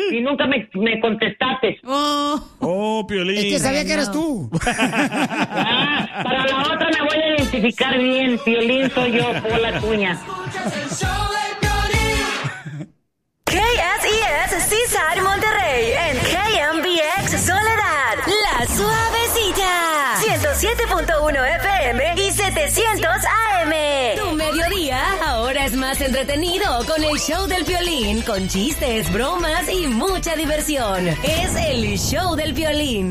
y nunca me contestaste. Piolín. Es que sabía que eras tú. Para la otra me voy a identificar bien. Piolín soy yo, Pola Tuña. KSES Seaside Monterrey en KMBX Soledad, La Suavecita, 107.1 FM y 700 AM. Tu mediodía ahora es más entretenido con el show del Piolín, con chistes, bromas y mucha diversión. Es el show del Piolín.